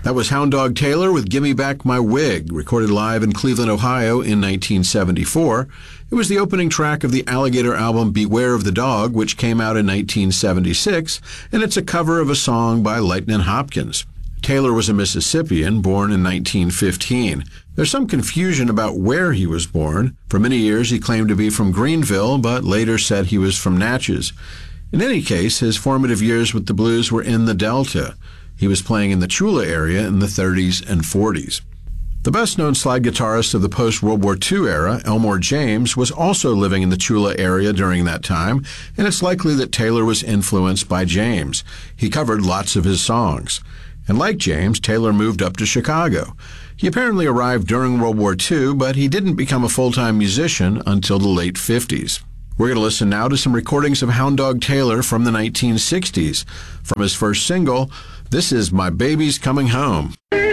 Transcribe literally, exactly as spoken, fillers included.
That was Hound Dog Taylor with Gimme Back My Wig, recorded live in Cleveland, Ohio in nineteen seventy-four. It was the opening track of the Alligator album Beware of the Dog, which came out in nineteen seventy-six, and it's a cover of a song by Lightnin' Hopkins. Taylor was a Mississippian, born in nineteen fifteen. There's some confusion about where he was born. For many years he claimed to be from Greenville, but later said he was from Natchez. In any case, his formative years with the blues were in the Delta. He was playing in the Chula area in the thirties and forties. The best-known slide guitarist of the post-World War Two era, Elmore James, was also living in the Chula area during that time, and it's likely that Taylor was influenced by James. He covered lots of his songs. And like James, Taylor moved up to Chicago. He apparently arrived during World War Two, but he didn't become a full-time musician until the late fifties. We're going to listen now to some recordings of Hound Dog Taylor from the nineteen sixties. From his first single, this is My Baby's Coming Home.